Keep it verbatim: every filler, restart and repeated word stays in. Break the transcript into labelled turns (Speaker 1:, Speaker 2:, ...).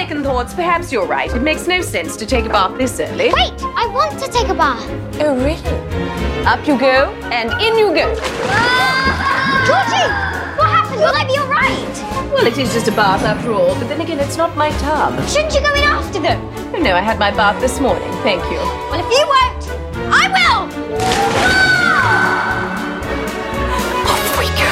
Speaker 1: second thoughts, perhaps you're right. It makes no sense to take a bath this early.
Speaker 2: Wait, I want to take a bath.
Speaker 1: Oh, really? Up you go, and in you go.
Speaker 2: Ah! Georgie, what happened? Will I be all right?
Speaker 1: Well, it is just a bath after all, but then again, it's not my tub.
Speaker 2: Shouldn't you go in after them?
Speaker 1: Oh, no, I had my bath this morning, thank you.
Speaker 2: Well, if you won't, I will! Ah!